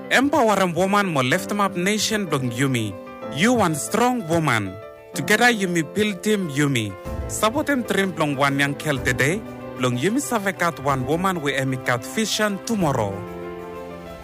Empowering woman mo lift up nation blong Yumi. You one strong woman. Together Yumi build team Yumi. Sabotem trim blong one yang kel today. Blong Yumi savekat one woman we emikat vision tomorrow.